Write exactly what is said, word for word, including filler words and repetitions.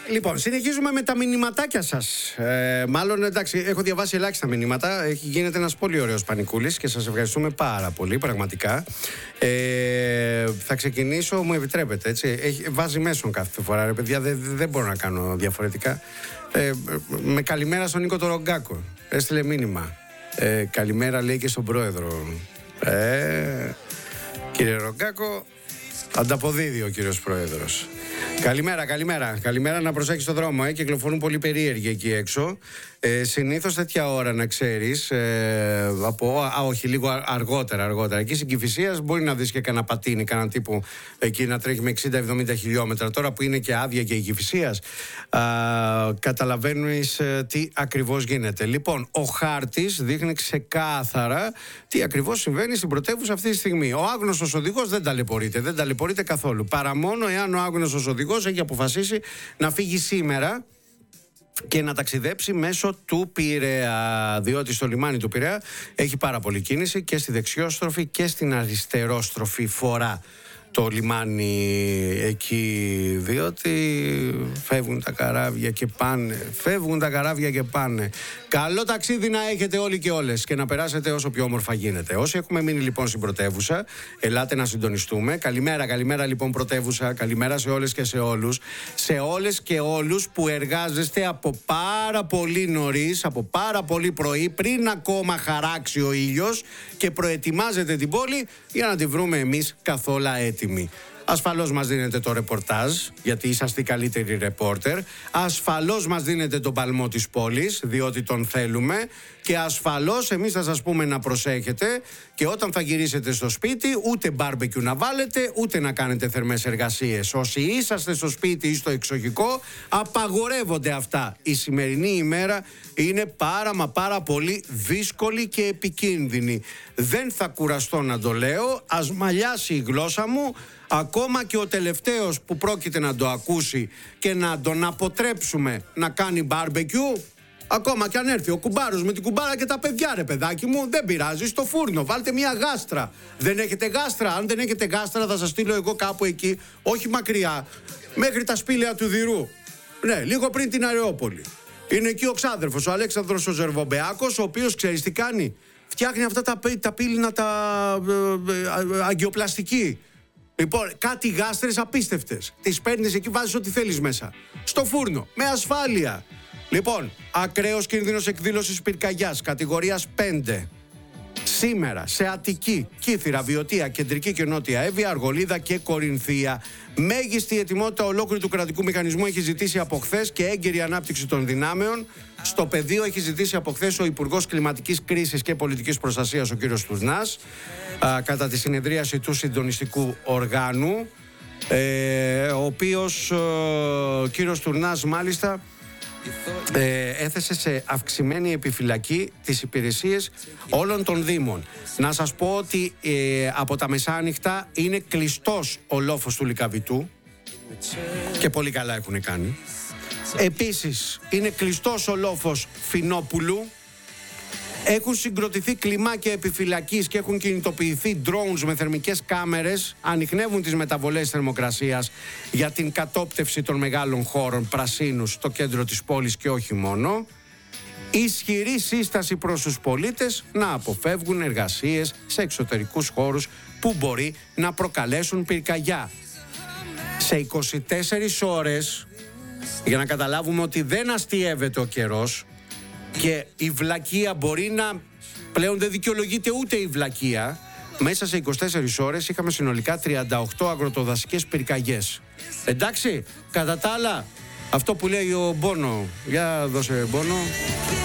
Λοιπόν, συνεχίζουμε με τα μηνυματάκια σας. Ε, μάλλον, εντάξει, έχω διαβάσει ελάχιστα μηνύματα. Έχει γίνεται ένας πολύ ωραίος πανικούλης και σας ευχαριστούμε πάρα πολύ, πραγματικά. Ε, θα ξεκινήσω, μου επιτρέπετε, έτσι. Έχει, βάζει μέσον κάθε φορά, ρε παιδιά, δεν δε μπορώ να κάνω διαφορετικά. Ε, με καλημέρα στον Νίκο τον Ρογκάκο. Έστειλε μήνυμα. Ε, καλημέρα, λέει, και στον πρόεδρο. Ε, κύριε Ρογκάκο, ανταποδίδει ο κύριος πρόεδρος. Καλημέρα, καλημέρα. Καλημέρα, να προσέχεις το δρόμο, ε. Κυκλοφορούν πολύ περίεργοι εκεί έξω. Ε, συνήθως τέτοια ώρα, να ξέρεις, ε, από, α, όχι, λίγο αργότερα, αργότερα. Εκεί στην Κηφισίας μπορεί να δεις και κανένα πατίνι, κανένα τύπου εκεί να τρέχει με εξήντα εβδομήντα χιλιόμετρα. Τώρα που είναι και άδεια και η Κηφισίας, καταλαβαίνεις ε, τι ακριβώς γίνεται. Λοιπόν, ο χάρτης δείχνει ξεκάθαρα τι ακριβώς συμβαίνει στην πρωτεύουσα αυτή τη στιγμή. Ο άγνωστος οδηγός δεν ταλαιπωρείται, δεν ταλαιπωρείται καθόλου. Παρά μόνο εάν ο άγνωστος οδηγός έχει αποφασίσει να φύγει σήμερα και να ταξιδέψει μέσω του Πειραιά, διότι στο λιμάνι του Πειραιά έχει πάρα πολλή κίνηση και στη δεξιόστροφη και στην αριστερόστροφη φορά το λιμάνι εκεί, διότι φεύγουν τα καράβια και πάνε, φεύγουν τα καράβια και πάνε. Καλό ταξίδι να έχετε όλοι και όλες και να περάσετε όσο πιο όμορφα γίνεται. Όσοι έχουμε μείνει λοιπόν στην πρωτεύουσα, ελάτε να συντονιστούμε. Καλημέρα, καλημέρα λοιπόν πρωτεύουσα, καλημέρα σε όλες και σε όλους. Σε όλες και όλους που εργάζεστε από πάρα πολύ νωρίς, από πάρα πολύ πρωί, πριν ακόμα χαράξει ο ήλιος και προετοιμάζετε την πόλη για να τη βρούμε εμείς καθόλου έτοιμη. Ασφαλώς μας δίνετε το ρεπορτάζ, γιατί είσαστε οι καλύτεροι ρεπόρτερ. Ασφαλώς μας δίνετε τον παλμό της πόλης, διότι τον θέλουμε. Και ασφαλώς εμείς θα σας πούμε να προσέχετε και όταν θα γυρίσετε στο σπίτι, ούτε μπάρμπεκιου να βάλετε, ούτε να κάνετε θερμές εργασίες. Όσοι είσαστε στο σπίτι ή στο εξοχικό, απαγορεύονται αυτά. Η σημερινή ημέρα είναι πάρα μα πάρα πολύ δύσκολη και επικίνδυνη. Δεν θα κουραστώ να το λέω, ας μαλλιάσει η γλώσσα μου. Ακόμα και ο τελευταίος που πρόκειται να το ακούσει και να τον αποτρέψουμε να κάνει μπάρμπεκιου, ακόμα και αν έρθει ο κουμπάρος με την κουμπάρα και τα παιδιά, ρε παιδάκι μου, δεν πειράζει, στο φούρνο βάλτε μια γάστρα. Δεν έχετε γάστρα? Αν δεν έχετε γάστρα θα σας στείλω εγώ κάπου εκεί, όχι μακριά, μέχρι τα σπήλαια του Δηρού. Ναι, λίγο πριν την Αρεόπολη. Είναι εκεί ο ξάδερφος, ο Αλέξανδρος ο Ζερβομπεάκος, ο οποίος ξέρεις τι κάνει? Φτιάχνει αυτά τα, τα πύληνα, τα ε, ε, ε, αγκιοπλαστική. Λοιπόν, κάτι γάστρες απίστευτες. Τις παίρνεις εκεί, βάζεις ό,τι θέλεις μέσα. Στο φούρνο, με ασφάλεια. Λοιπόν, ακραίος κίνδυνος εκδήλωσης πυρκαγιάς, κατηγορίας πέντε. Σήμερα, σε Αττική, Κύθυρα, Βιωτία, Κεντρική και Νότια Εύβοια, Αργολίδα και Κορινθία. Μέγιστη ετοιμότητα ολόκληρου του κρατικού μηχανισμού έχει ζητήσει από χθες και έγκαιρη ανάπτυξη των δυνάμεων. Στο πεδίο έχει ζητήσει από χθες ο Υπουργός Κλιματικής Κρίσης και Πολιτικής Προστασίας, ο κύριος Τουρνάς, α, κατά τη συνεδρίαση του συντονιστικού οργάνου, ε, ο οποίος ο κύριος Τουρνάς μάλιστα Ε, έθεσε σε αυξημένη επιφυλακή τις υπηρεσίες όλων των δήμων. Να σας πω ότι ε, από τα μεσάνυχτα είναι κλειστός ο λόφος του Λυκαβητού και πολύ καλά έχουν κάνει. Επίσης είναι κλειστός ο λόφος Φινόπουλου. Έχουν συγκροτηθεί κλιμάκια επιφυλακής και έχουν κινητοποιηθεί drones με θερμικές κάμερες. Ανιχνεύουν τις μεταβολές θερμοκρασίας για την κατόπτευση των μεγάλων χώρων πρασίνους στο κέντρο της πόλης και όχι μόνο. Ισχυρή σύσταση προς τους πολίτες να αποφεύγουν εργασίες σε εξωτερικούς χώρους που μπορεί να προκαλέσουν πυρκαγιά. Σε είκοσι τέσσερις ώρες, για να καταλάβουμε ότι δεν αστιεύεται ο καιρός, και η βλακεία μπορεί να... Πλέον δεν δικαιολογείται ούτε η βλακεία. Μέσα σε είκοσι τέσσερις ώρες είχαμε συνολικά τριάντα οκτώ αγροτοδασικές πυρκαγιές. Εντάξει, κατά τα άλλα, αυτό που λέει ο Μπόνο. Για δώσε Μπόνο.